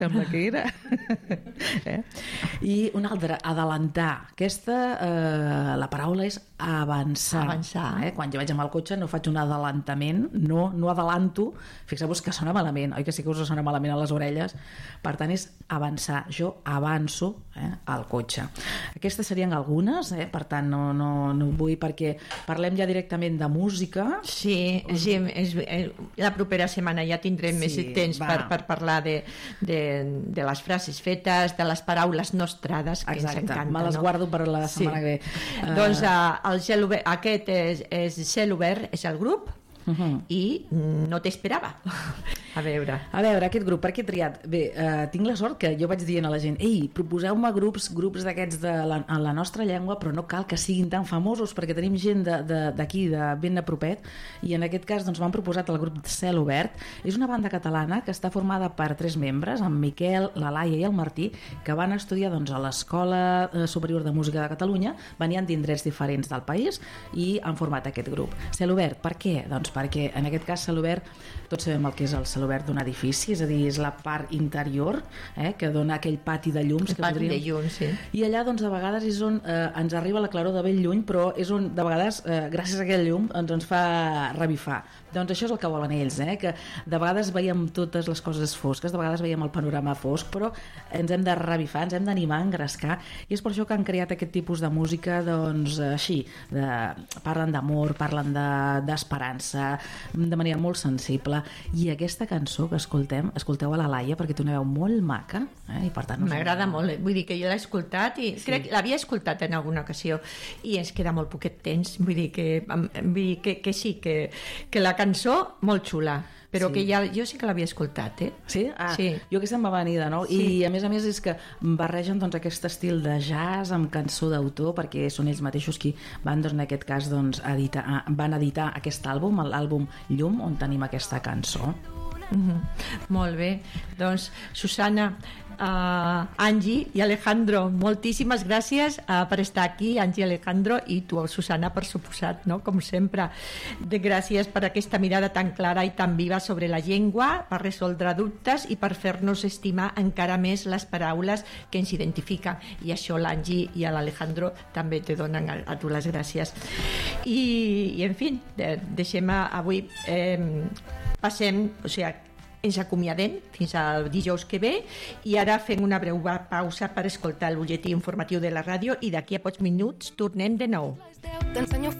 sembla que era. I una altra, adelantar. Aquesta, la paraula és avançar. Quan jo vaig amb el cotxe no faig un adelantament, no adelanto. Fixeu-vos que sona malament, oi que sí que us sona malament a les orelles? Per tant, és avançar. Jo avanço al cotxe. Aquestes serien algunes, per tant, no vull, perquè parlem ja directament de música. Sí, la propera setmana ja tindrem més temps per parlar de les frases fetes, de les paraules nostrades, que ens encanta. Me les guardo per la setmana que ve. Doncs aquest és Cel Obert, és el grup, i no t'esperava. A veure, aquest grup, per què he triat? Bé, tinc la sort que jo vaig dient a la gent: ei, proposeu-me grups d'aquests en la nostra llengua, però no cal que siguin tan famosos, perquè tenim gent d'aquí, de ben a propet, i en aquest cas m'han proposat el grup Cel Obert. És una banda catalana que està formada per 3 membres, en Miquel, la Laia i el Martí, que van estudiar a l'Escola Superior de Música de Catalunya, venien d'indrets diferents del país i han format aquest grup. Cel Obert, per què? Doncs perquè en aquest cas Cel Obert, tots sabem el que és el cel obert d'un edifici, és a dir, és la part interior que dona aquell pati de llums, de llums, sí. I allà doncs de vegades és on ens arriba la claror de ben lluny, però és on de vegades gràcies a aquell llum ens fa revifar. Doncs això és el que volen ells, que de vegades veiem totes les coses fosques, de vegades veiem el panorama fosc, però ens hem de revifar, ens hem d'animar, engrescar, i és per això que han creat aquest tipus de música, doncs així, parlen d'amor, parlen d'esperança, de manera molt sensible. I aquesta cançó que escolteu a la Laia, perquè té una veu molt maca, i per tant m'agrada molt, vull dir que jo l'he escoltat i crec que l'havia escoltat en alguna ocasió i ens queda molt poquet temps, vull dir que sí, que la cançó molt xula, però que jo sí que l'havia escoltat, Sí? Sí. Jo aquesta em va venir de nou, i a més és que barregen aquest estil de jazz amb cançó d'autor, perquè són ells mateixos qui van, en aquest cas, van editar aquest àlbum, l'àlbum Llum, on tenim aquesta cançó. Molt bé, doncs Susana, Angie i Alejandro, moltíssimes gràcies per estar aquí, Angie i Alejandro, i tu, Susana, per suposat, no? Com sempre, gràcies per aquesta mirada tan clara i tan viva sobre la llengua, per resoldre dubtes i per fer-nos estimar encara més les paraules que ens identifiquen, i això l'Angie i l'Alejandro també te donen a tu les gràcies. I en fi, deixem avui passem, ens acomiadem fins al dijous que ve, i ara fem una breu pausa per escoltar el butlletí informatiu de la ràdio, i d'aquí a pocs minuts tornem de nou. T'ensenyo